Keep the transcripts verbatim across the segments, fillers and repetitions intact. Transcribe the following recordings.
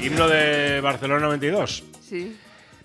Himno de Barcelona noventa y dos. Sí.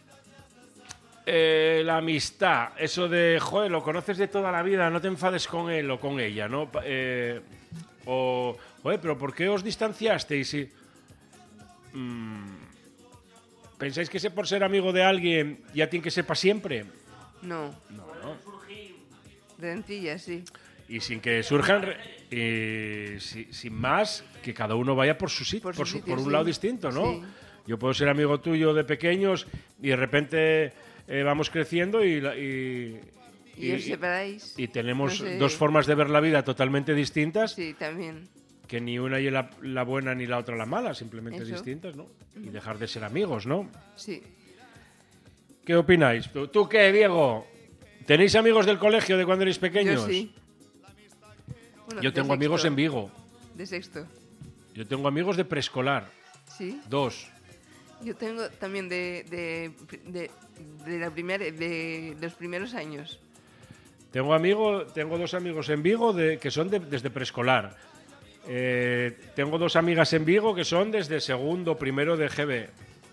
Eh, la amistad, eso de, joder, lo conoces de toda la vida, no te enfades con él o con ella, ¿no? Eh, o, joder, pero ¿por qué os distanciasteis? Y, mm, ¿pensáis que por ser amigo de alguien ya tiene que ser para siempre? No. No, no. Rencillas, sí. Y sin que surjan, y si, sin más, que cada uno vaya por su sitio, por, por, su, sitio, por un sí. lado distinto, ¿no? Sí. Yo puedo ser amigo tuyo de pequeños y de repente eh, vamos creciendo y, y, y, y os separáis. Y tenemos no sé. dos formas de ver la vida totalmente distintas. Sí, también. Que ni una y la, la buena ni la otra la mala, simplemente Eso. distintas, ¿no? Y dejar de ser amigos, ¿no? Sí. ¿Qué opináis? ¿Tú, ¿Tú qué, Diego? ¿Tenéis amigos del colegio de cuando erais pequeños? Yo sí. Bueno, Yo tengo sexto. amigos en Vigo. De sexto. Yo tengo amigos de preescolar. Sí. Dos. Yo tengo también de, de, de, de, la primera, de los primeros años. Tengo, amigo, tengo dos amigos en Vigo de, que son de, desde preescolar. Eh, tengo dos amigas en Vigo que son desde segundo, primero de G B.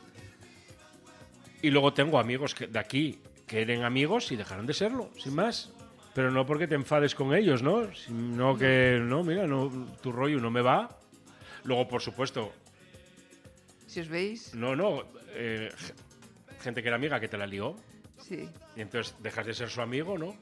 Y luego tengo amigos que, de aquí que eran amigos y dejaron de serlo, sin más. Pero no porque te enfades con ellos, ¿no? Sino que, no, mira, no, tu rollo no me va. Luego, por supuesto... Si os veis... No, no. Eh, gente que era amiga que te la lió. Sí. Y entonces dejas de ser su amigo, ¿no?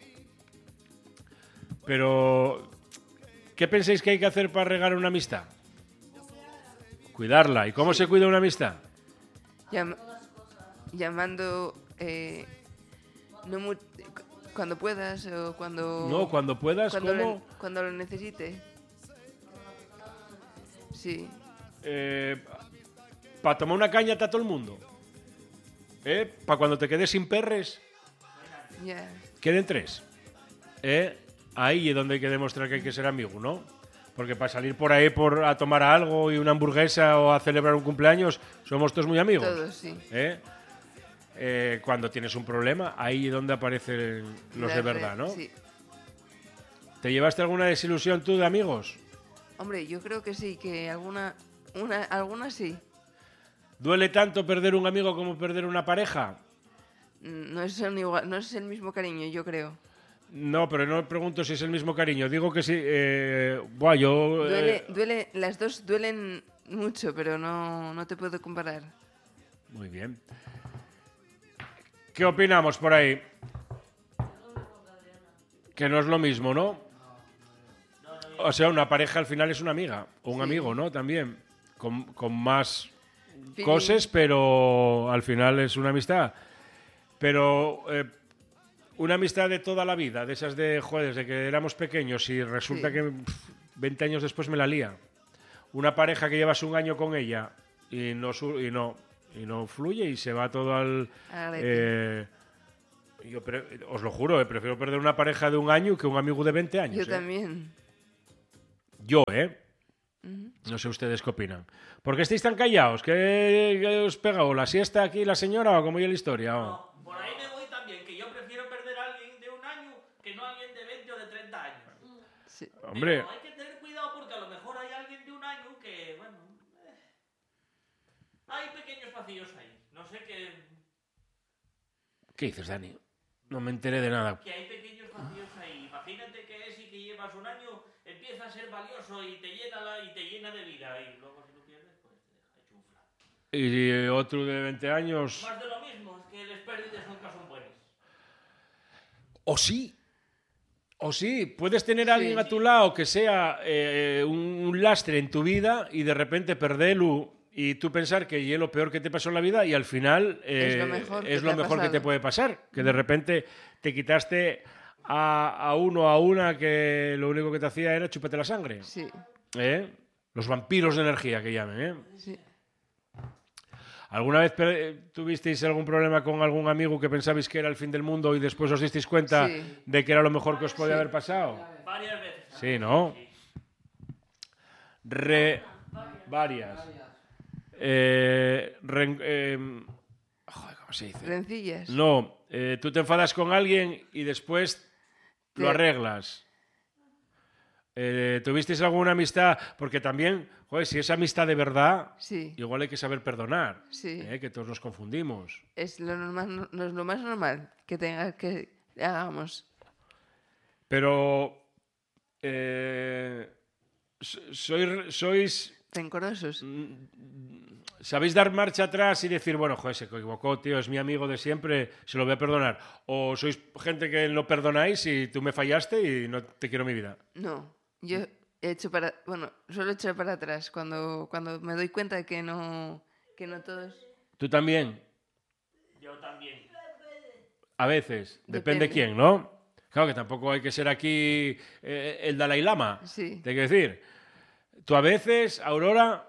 Pero... ¿Qué pensáis que hay que hacer para regar una amistad? Cuidarla. ¿Y cómo Sí. se cuida una amistad? Llam llamando... Eh, no mu cuando puedas o cuando... No, cuando puedas, cuando ¿cómo? Lo, cuando lo necesite. Sí. Eh, para tomar una caña está todo el mundo. ¿Eh? Para cuando te quedes sin perres, Ya. Yeah. queden tres. ¿Eh? Ahí es donde hay que demostrar que hay que ser amigo, ¿no? Porque para salir por ahí por, a tomar algo y una hamburguesa o a celebrar un cumpleaños, somos todos muy amigos. Todos, sí. ¿Eh? Eh, cuando tienes un problema, ahí es donde aparecen los La de verdad, ¿no? Sí. ¿Te llevaste alguna desilusión tú de amigos? Hombre, yo creo que sí, que alguna, una, alguna sí. ¿Duele tanto perder un amigo como perder una pareja? No es, igual, no es el mismo cariño, yo creo. No, pero no pregunto si es el mismo cariño. Digo que sí. Eh, buah, yo. Duele, Eh... duele, las dos duelen mucho, pero no, no te puedo comparar. Muy bien. ¿Qué opinamos por ahí? Que no es lo mismo, ¿no? O sea, una pareja al final es una amiga o un Sí. amigo, ¿no? También. Con, con más Feeling. cosas, pero al final es una amistad. Pero. Eh, Una amistad de toda la vida, de esas de, joder, desde que éramos pequeños y resulta Sí. que pff, veinte años después me la lía. Una pareja que llevas un año con ella y no, y no, y no fluye y se va todo al... Eh, yo pre, os lo juro, eh, prefiero perder una pareja de un año que un amigo de veinte años. Yo eh. también. Yo, ¿eh? Uh-huh. No sé ustedes qué opinan. ¿Por qué estáis tan callados? ¿Qué, qué os pega? ¿O la siesta aquí la señora o cómo es la historia? ¿O? No, por ahí me voy también, que yo prefiero perder a alguien de un año que no a alguien de veinte o de treinta años. Sí. Hombre, Pero hay que tener cuidado porque a lo mejor hay alguien de un año que, bueno, eh, hay pequeños vacíos ahí. No sé qué... ¿qué dices, Dani? No me enteré de nada. Que hay pequeños vacíos ahí. Imagínate que ese que llevas un año empieza a ser valioso y te llena, la, y te llena de vida y luego si lo pierdes, pues te deja hecho un flan. Y otro de veinte años... Más de lo mismo, es que las pérdidas nunca son buenas. O sí. O sí. Puedes tener a alguien sí. a tu lado que sea eh, un, un lastre en tu vida y de repente perderlo y tú pensar que es lo peor que te pasó en la vida y al final eh, es lo mejor, es que, lo te mejor que te puede pasar. Que de repente te quitaste a, a uno a una que lo único que te hacía era chuparte la sangre. Sí. ¿Eh? Los vampiros de energía que llamen. ¿eh? Sí. ¿Alguna vez tuvisteis algún problema con algún amigo que pensabais que era el fin del mundo y después os disteis cuenta sí. de que era lo mejor que os podía sí. haber pasado? Varias veces. Sí, ¿no? Re... Varias. Eh, re... eh... Joder, ¿cómo se dice? Rencillas. No, eh, tú te enfadas con alguien y después te... lo arreglas. Eh, ¿Tuvisteis alguna amistad? Porque también, joder, si es amistad de verdad, Sí, igual hay que saber perdonar. sí. ¿eh? Que todos nos confundimos. Es lo, normal, no es lo más normal que tenga que hagamos. Pero... Eh, sois, sois... Rencorosos. ¿Sabéis dar marcha atrás y decir, bueno, joder, se equivocó, tío, es mi amigo de siempre, se lo voy a perdonar? ¿O sois gente que no perdonáis y tú me fallaste y no te quiero mi vida? No, yo he hecho para... Bueno, suelo echar para atrás cuando, cuando me doy cuenta de que no, que no todos... ¿Tú también? Yo también. A veces, depende, Depende. quién, ¿no? Claro que tampoco hay que ser aquí eh, el Dalai Lama, Sí. te quiero decir. Tú a veces, Aurora...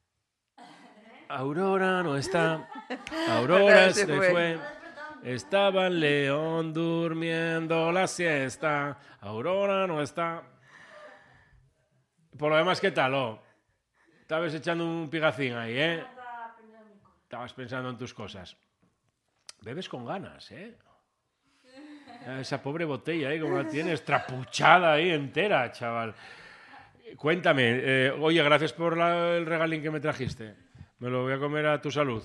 Aurora no está, Aurora Se se fue. fue. Estaba en León durmiendo la siesta. Aurora no está. Por lo demás, ¿qué tal? Oh? Estabas echando un pigacín ahí, ¿eh? Estabas pensando en tus cosas. Bebes con ganas, ¿eh? Esa pobre botella ahí, como la tienes, trapuchada ahí entera, chaval. Cuéntame, eh, oye, gracias por la- el regalín que me trajiste. Me lo voy a comer a tu salud.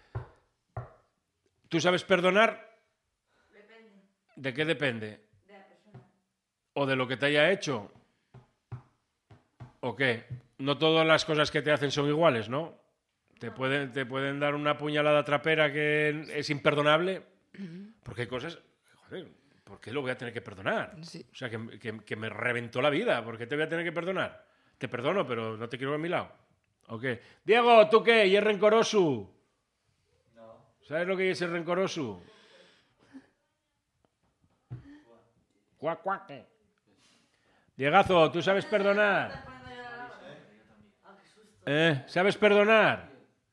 ¿Tú sabes perdonar? Depende ¿De qué depende? de la persona. ¿O de lo que te haya hecho? ¿O qué? No todas las cosas que te hacen son iguales, ¿no? Te pueden, te pueden dar una puñalada trapera que es imperdonable. Porque hay cosas... Joder, ¿por qué lo voy a tener que perdonar? Sí. O sea, que, que- que me reventó la vida. ¿Por qué te voy a tener que perdonar? Te perdono, pero no te quiero a mi lado. ¿O qué? Diego, ¿tú qué? ¿Y es rencoroso? No. ¿Sabes lo que es el rencoroso? Cuac, cuac. Diegazo, ¿tú sabes perdonar? ¿Eh? ¿Sabes perdonar?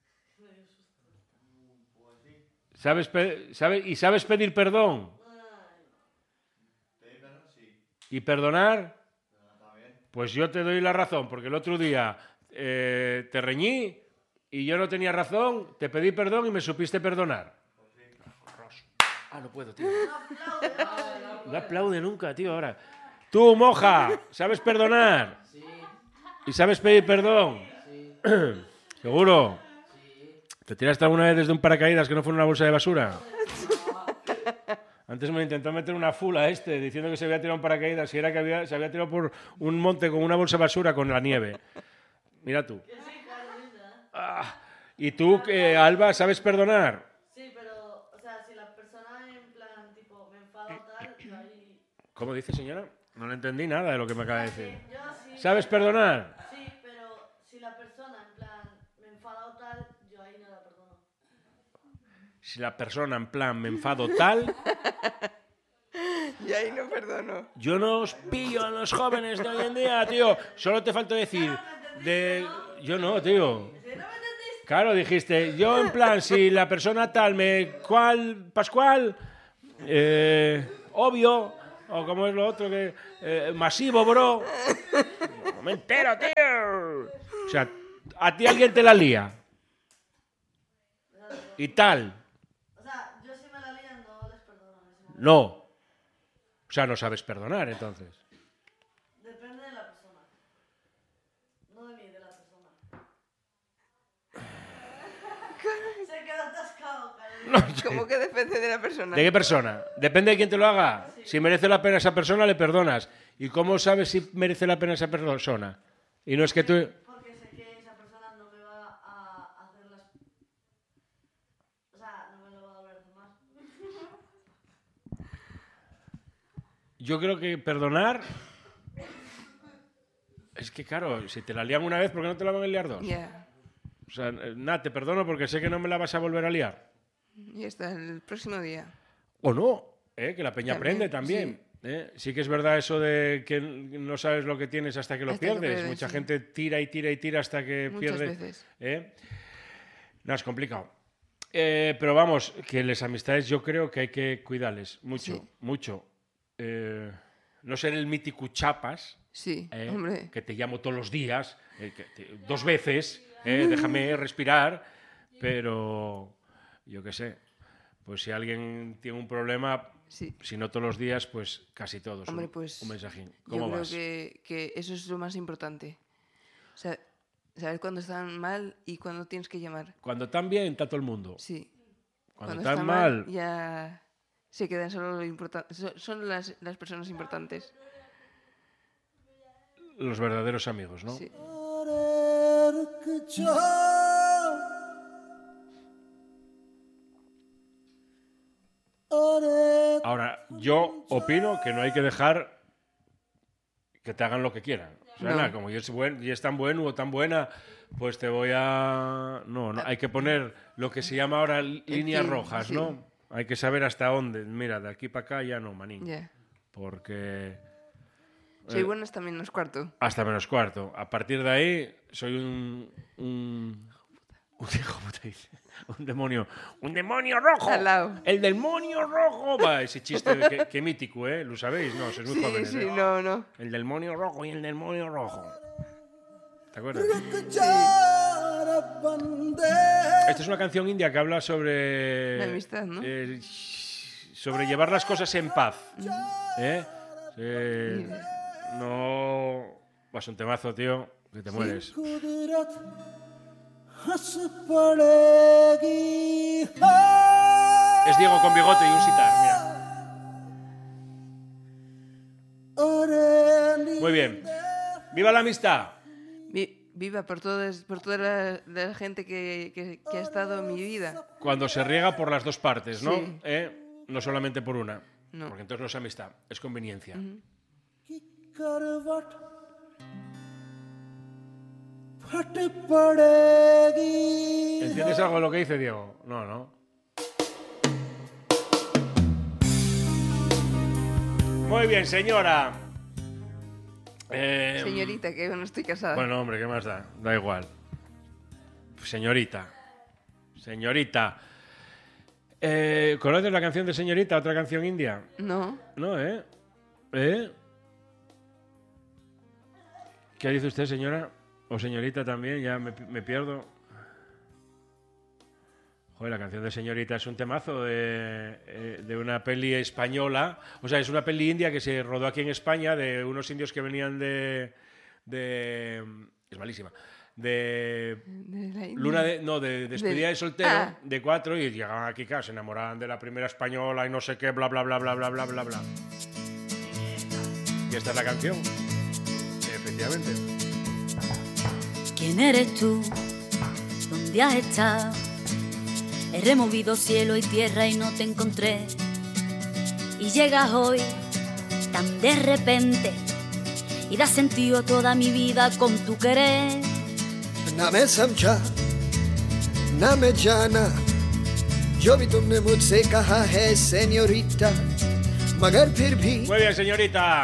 ¿Sabes pe- sabe- ¿Y sabes pedir perdón? ¿Pedir perdón? Sí. ¿Y perdonar? Pero también. Pues yo te doy la razón, porque el otro día eh, te reñí y yo no tenía razón, te pedí perdón y me supiste perdonar. Ah, no puedo, tío. No aplaude nunca, tío, ahora. Tú, moja, ¿sabes perdonar? Sí, ¿Y sabes pedir perdón? sí, ¿Seguro? sí. ¿Te tiraste alguna vez desde un paracaídas que no fue una bolsa de basura? Antes me intentó meter una fula este, diciendo que se había tirado un paracaídas y era que había, se había tirado por un monte con una bolsa de basura con la nieve. Mira tú. Ah, ¿y tú, eh, Alba, sabes perdonar? Sí, pero, o sea, si la persona en plan, tipo, me enfada o tal, yo ahí... ¿Cómo dice, señora? No le entendí nada de lo que me acaba de decir. Yo sí, ¿Sabes perdonar? sí, pero si la persona en plan me enfada o tal, yo ahí no la perdono. Si la persona en plan me enfado tal, Y ahí no perdono. yo no os pillo a los jóvenes de hoy en día, tío. Solo te falta decir de... Yo no, tío. Claro, dijiste, yo en plan, si la persona tal me... ¿Cuál? ¿Pascual? Eh, obvio. O como es lo otro que... eh, masivo, bro. No me entero, tío. O sea, a ti alguien te la lía. Y tal. O sea, yo si me la lían no les perdono en ese momento. No. O sea, no sabes perdonar, entonces. Depende de la persona. No de mí, de la persona. Se queda atascado, cariño. ¿Cómo que depende de la persona? ¿De qué persona? Depende de quién te lo haga. Si merece la pena esa persona, le perdonas. ¿Y cómo sabes si merece la pena esa persona? Y no es que tú... Porque sé que esa persona no me va a hacer las... O sea, no me lo va a volver a hacer más. Yo creo que perdonar... Es que, claro, si te la lían una vez, ¿por qué no te la van a liar dos? Ya. O sea, eh, nada, te perdono porque sé que no me la vas a volver a liar. Y hasta el próximo día. O no, ¿eh? Que la peña También, aprende también. ¿eh? Sí que es verdad eso de que no sabes lo que tienes hasta que lo Hasta que pierdes. pierdes, Mucha sí. gente tira y tira y tira hasta que Muchas pierde. veces. ¿eh? No, es complicado. Eh, pero vamos, que las amistades yo creo que hay que cuidarles mucho, Sí. mucho. Eh, no ser el mítico chapas, Sí, ¿eh? hombre. que te llamo todos los días, eh, que te- dos veces, ¿eh? déjame respirar, pero yo qué sé, pues si alguien tiene un problema, Sí. Si no todos los días, pues casi todos. Hombre, un, pues un mensajín. Yo ¿Cómo creo vas? que, que eso es lo más importante. O sea, saber cuándo están mal y cuándo tienes que llamar. Cuando están bien, está todo el mundo. Sí. Cuando, Cuando están está mal, ya se quedan solo lo importante. Son las, las personas importantes. los verdaderos amigos, ¿no? Sí. Ahora, yo opino que no hay que dejar que te hagan lo que quieran. O sea, No. nada, como yo es, buen, y es tan bueno o tan buena, pues te voy a... No, no, hay que poner lo que se llama ahora líneas sí, rojas, sí. ¿no? Hay que saber hasta dónde. Mira, de aquí para acá ya no, manín. Ya. Porque... Soy eh, buena hasta menos cuarto. hasta menos cuarto. A partir de ahí, soy un... Un, un hijo puta, dice. Un demonio. ¡Un demonio rojo! Al lado. ¡El demonio rojo! Va, ese chiste que, que mítico, ¿eh? ¿Lo sabéis? No, sois muy Sí, jóvenes. sí, ¿eh? no, no. El demonio rojo y el demonio rojo. ¿Te acuerdas? Esta es una canción india que habla sobre... La amistad, ¿no? eh, sobre llevar las cosas en paz. ¿Eh? Eh, no... Vas un temazo, tío, que te mueres. Es Diego con bigote y un sitar, mira. Muy bien. ¡Viva la amistad! Vi- viva por, todas, por toda la, la gente que, que, que ha estado en mi vida. Cuando se riega por las dos partes, ¿no? Sí. ¿Eh? No solamente por una. No. Porque entonces no es amistad, es conveniencia. ¿Entiendes algo de lo que dice Diego? No, no. Muy bien, señora. Eh, Señorita, que yo no estoy casada. Bueno, hombre, ¿qué más da? Da igual. Señorita. Señorita. Eh, ¿Conoces la canción de Señorita, otra canción india? No. No, ¿eh? ¿Eh? ¿Qué dice usted, señora? O señorita también, ya me, me pierdo. Joder, la canción de Señorita es un temazo de, eh, de una peli española. O sea, es una peli india que se rodó aquí en España de unos indios que venían de... de es malísima. De... De la India. Luna de... No, de despedida de, De- soltero, Ah. de cuatro, y llegaban aquí, claro, se enamoraban de la primera española y no sé qué, bla, bla, bla, bla, bla, bla, bla, bla. Y esta es la canción. Efectivamente. ¿Quién eres tú? ¿Dónde has estado? He removido cielo y tierra y no te encontré. Y llegas hoy tan de repente y das sentido a toda mi vida con tu querer. ना मैं समझा ना मैं जाना जो भी तुमने मुझसे कहा है señorita मगर फिर भी Muy bien, señorita.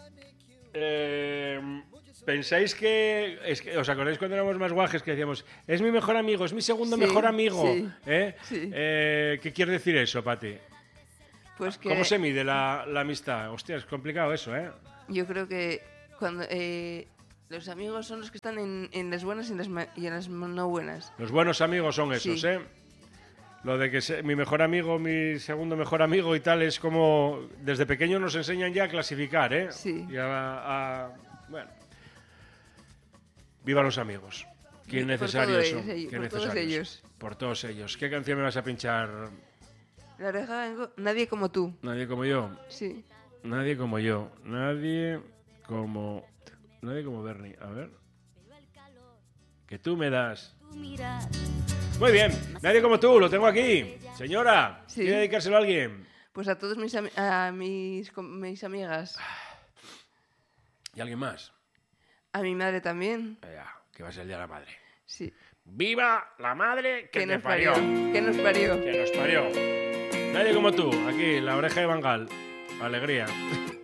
Eh, ¿Pensáis que, es que... ¿Os acordáis cuando éramos más guajes que decíamos es mi mejor amigo, es mi segundo Sí, mejor amigo? sí, ¿Eh? sí. Eh, ¿Qué quiere decir eso, Pati? Pues que ¿Cómo se mide la, la amistad? Hostia, es complicado eso, ¿eh? yo creo que cuando eh, los amigos son los que están en, en las buenas y en las, ma- y en las no buenas. Los buenos amigos son esos, Sí. ¿eh? Lo de que se- mi mejor amigo, mi segundo mejor amigo y tal, es como... Desde pequeño nos enseñan ya a clasificar, ¿eh? Sí. Y a, a- bueno. Viva los amigos. Qué Por necesario todos eso. ellos, Qué por todos necesario eso. ellos. Por todos ellos. ¿Qué canción me vas a pinchar? La oreja vengo, nadie como tú. Nadie como yo. Sí. Nadie como yo. Nadie como... Nadie como Bernie. A ver. Que tú me das. Tu mirar, Muy bien. Nadie como tú. Lo tengo aquí. Señora. Sí. ¿Quiere dedicárselo a alguien? Pues a todos mis, ami- a mis, com- mis amigas. ¿Y alguien más? A mi madre también. Eh, Ya, que va a ser el día de la madre. Sí. ¡Viva la madre que, Que te nos parió! parió. Que nos parió. Que nos parió. Nadie como tú. Aquí, la oreja de Bangal. Alegría.